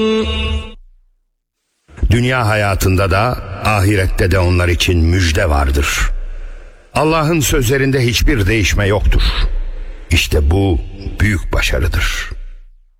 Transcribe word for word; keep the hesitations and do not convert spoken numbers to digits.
Dünya hayatında da ahirette de onlar için müjde vardır. Allah'ın sözlerinde hiçbir değişme yoktur. İşte bu büyük başarıdır.